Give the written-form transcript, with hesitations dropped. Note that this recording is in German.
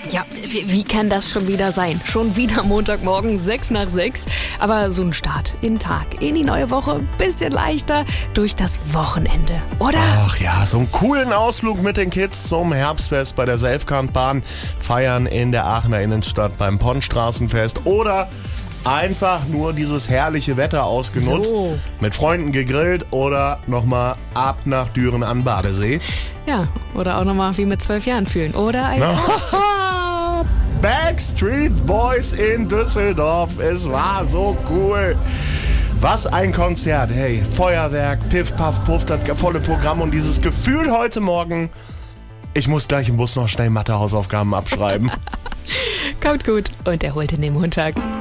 Ja, wie kann das schon wieder sein? Schon wieder Montagmorgen, 6:06. Aber so ein Start in den Tag, in die neue Woche, bisschen leichter durch das Wochenende, oder? Ach ja, so einen coolen Ausflug mit den Kids zum Herbstfest bei der Selfkantbahn, feiern in der Aachener Innenstadt beim Ponnstraßenfest oder einfach nur dieses herrliche Wetter ausgenutzt, So. mit Freunden gegrillt oder nochmal ab nach Düren an Badesee. Ja, oder auch nochmal wie mit 12 Jahren fühlen, oder? Backstreet Boys in Düsseldorf, es war so cool. Was ein Konzert, hey, Feuerwerk, Piff, Paff, Puff, das volle Programm und dieses Gefühl heute Morgen, ich muss gleich im Bus noch schnell Mathe-Hausaufgaben abschreiben. Kommt gut und erholt in den Montag.